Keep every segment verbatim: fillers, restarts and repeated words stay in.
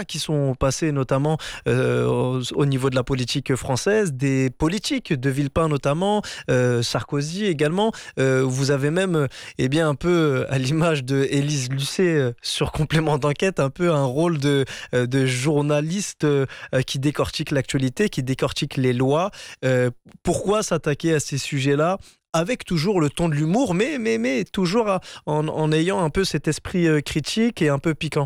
candidats qui sont passés notamment euh, au, au niveau de la politique française, des politiques de Villepin notamment, euh, Sarkozy également. Euh, vous avez même, eh bien, un peu à l'image de Élise Lucet euh, sur Complément d'enquête, un peu un rôle de, euh, de journaliste euh, qui décortique l'actualité, qui décortique les lois. Euh, pourquoi s'attaquer à ces sujets-là avec toujours le ton de l'humour, mais, mais, mais toujours à, en, en ayant un peu cet esprit euh, critique et un peu piquant?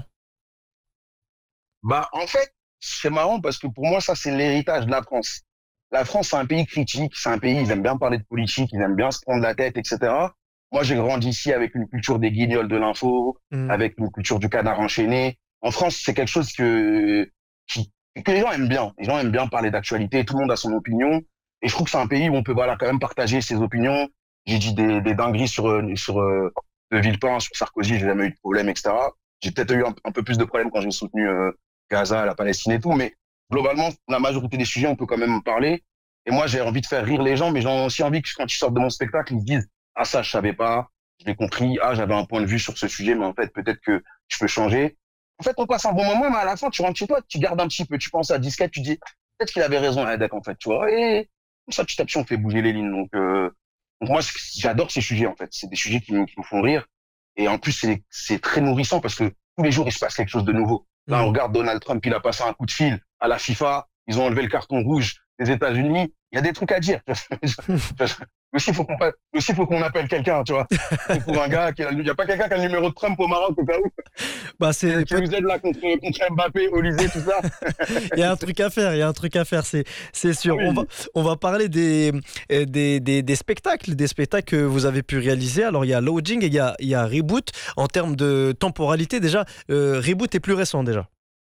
Bah, en fait, c'est marrant parce que pour moi, ça, c'est l'héritage de la France. La France, c'est un pays critique, c'est un pays, ils aiment bien parler de politique, ils aiment bien se prendre la tête, et cetera. Moi, j'ai grandi ici avec une culture des guignols de l'info, Mmh. avec une culture du canard enchaîné. En France, c'est quelque chose que, qui- que les gens aiment bien. Les gens aiment bien parler d'actualité, tout le monde a son opinion. Et je trouve que c'est un pays où on peut, voilà, quand même partager ses opinions. J'ai dit des, des dingueries sur, euh, sur, euh, de Villepin, sur Sarkozy, j'ai jamais eu de problème, et cetera. J'ai peut-être eu un, un peu plus de problèmes quand j'ai soutenu, euh, Gaza, la Palestine et tout, mais globalement, la majorité des sujets, on peut quand même en parler. Et moi, j'ai envie de faire rire les gens, mais j'ai aussi envie que quand ils sortent de mon spectacle, ils se disent, ah, ça, je savais pas, je l'ai compris, ah, j'avais un point de vue sur ce sujet, mais en fait, peut-être que je peux changer. En fait, on passe un bon moment, mais à la fin, tu rentres chez toi, tu gardes un petit peu, tu penses à disquette, tu dis, peut-être qu'il avait raison, Hedek, en fait, tu vois, et comme ça, petit à petit, on fait bouger les lignes. Donc, euh, donc moi, j'adore ces sujets, en fait. C'est des sujets qui me, qui me font rire. Et en plus, c'est, c'est très nourrissant parce que tous les jours, il se passe quelque chose de nouveau. Là, on Mmh. regarde Donald Trump, il a passé un coup de fil à la FIFA. Ils ont enlevé le carton rouge des États-Unis. Il y a des trucs à dire. Aussi, faut qu'on, aussi, faut qu'on appelle quelqu'un, tu vois. C'est pour un gars qui a, il n'y a pas quelqu'un qui a le numéro de Trump au Maroc, au cas où, Bah qui, c'est qui nous aide là contre, contre Mbappé, Olysée, tout ça. il y a un truc à faire, il y a un truc à faire, c'est, c'est Ah sûr. On va, oui. on va parler des, euh, des, des, des spectacles, des spectacles que vous avez pu réaliser. Alors, il y a Loading et il y a, il y a Reboot. En termes de temporalité, déjà, euh, Reboot est plus récent, déjà.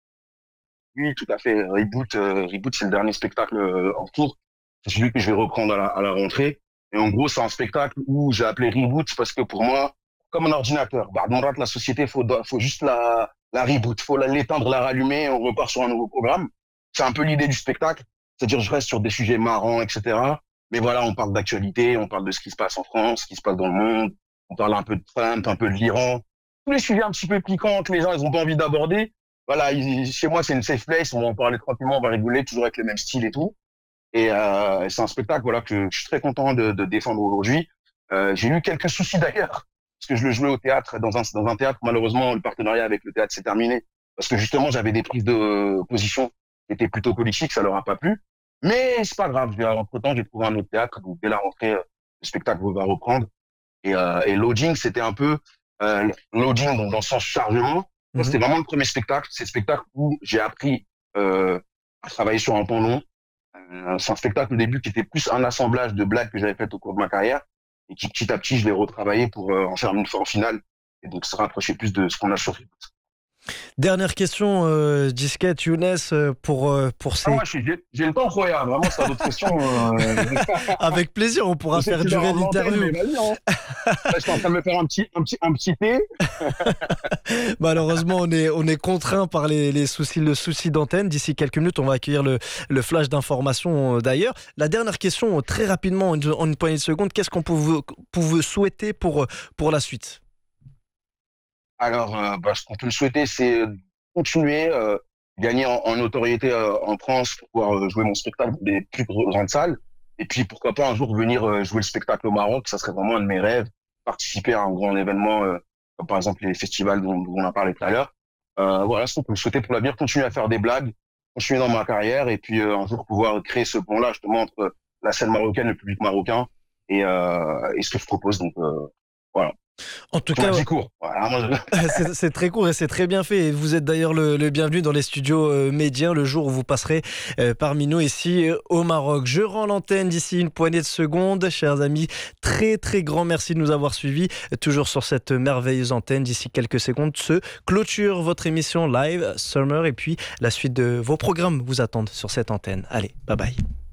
Oui, tout à fait. Reboot, euh, Reboot, c'est le dernier spectacle euh, en cours. C'est celui que je vais reprendre à la, à la rentrée. Et en gros, c'est un spectacle où j'ai appelé Reboot parce que pour moi, comme un ordinateur, bah, on rate la société, faut, faut juste la, la reboot, faut la- l'éteindre, la rallumer, et on repart sur un nouveau programme. C'est un peu l'idée du spectacle. C'est-à-dire, je reste sur des sujets marrants, et cetera. Mais voilà, on parle d'actualité, on parle de ce qui se passe en France, ce qui se passe dans le monde. On parle un peu de Trump, un peu de l'Iran. Tous les sujets un petit peu piquants que les gens, ils ont pas envie d'aborder. Voilà, il- chez moi, c'est une safe place. On va en parler tranquillement, on va rigoler, toujours avec le même style et tout. Et euh, c'est un spectacle, voilà, que je suis très content de, de défendre aujourd'hui. Euh, j'ai eu quelques soucis d'ailleurs, parce que je le jouais au théâtre, dans un, dans un théâtre. Malheureusement, le partenariat avec le théâtre s'est terminé, parce que justement, j'avais des prises de position qui étaient plutôt politiques, ça leur a pas plu. Mais c'est pas grave. Entre-temps, j'ai trouvé un autre théâtre. Donc, dès la rentrée, euh, le spectacle va reprendre. Et, euh, et Loading, c'était un peu euh, Loading donc dans le sens chargement. Moi, Mhm. c'était vraiment le premier spectacle. C'est le spectacle où j'ai appris euh, à travailler sur un temps long. Euh, c'est un spectacle au début qui était plus un assemblage de blagues que j'avais faites au cours de ma carrière et qui petit à petit je l'ai retravaillé pour euh, en faire une forme finale et donc se rapprocher plus de ce qu'on a sur. Dernière question, euh, Disquette, Younes, euh, pour, euh, pour Ah ces... moi je suis j'ai, j'ai le temps incroyable vraiment si t'as d'autres questions euh, Avec plaisir, on je pourra sais que faire tu dois durer avoir de l'antenne l'interview. mais vas-y hein. Là, je suis en train de me faire un petit un petit un petit thé. Malheureusement, on est, on est contraint par les, les soucis, le souci d'antenne. D'ici quelques minutes, on va accueillir le, le flash d'information euh, d'ailleurs. La dernière question, euh, très rapidement, en une, en une poignée de secondes, qu'est-ce qu'on peut vous, peut vous souhaiter pour, euh, pour la suite? Alors euh, bah, ce qu'on peut le souhaiter c'est continuer euh, gagner en, en notoriété euh, en France pour pouvoir euh, jouer mon spectacle dans des plus grandes salles et puis pourquoi pas un jour venir euh, jouer le spectacle au Maroc, ça serait vraiment un de mes rêves, participer à un grand événement euh, comme par exemple les festivals dont, dont on a parlé tout à l'heure. Euh, voilà ce qu'on peut me souhaiter pour l'avenir, continuer à faire des blagues, continuer dans ma carrière et puis euh, un jour pouvoir créer ce pont là justement entre la scène marocaine, le public marocain et, euh, et ce que je propose donc euh, voilà. En tout Tu m'as cas, dit court. Voilà, moi, je- c'est c'est très court et c'est très bien fait. Et vous êtes d'ailleurs le, le bienvenu dans les studios euh, médias le jour où vous passerez euh, parmi nous ici euh, au Maroc. Je rends l'antenne d'ici une poignée de secondes. Chers amis, très très grand merci de nous avoir suivis. Euh, Toujours sur cette merveilleuse antenne. D'ici quelques secondes se clôture votre émission live Summer et puis la suite de vos programmes vous attendent sur cette antenne. Allez, bye bye.